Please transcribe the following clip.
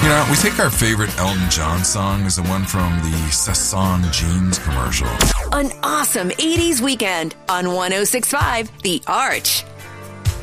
You know, we think our favorite Elton John song is the one from the Saison Jeans commercial. An awesome 80s weekend on 106.5 The Arch.